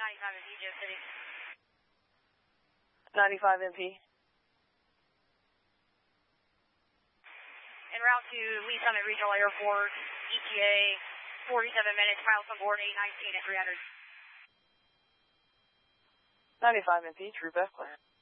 95 MP, Joe City. 95 MP. En route to Lee Summit Regional Airport, ETA 47 minutes, pilots on board 819 at 300. 95 MP, Troop F clear.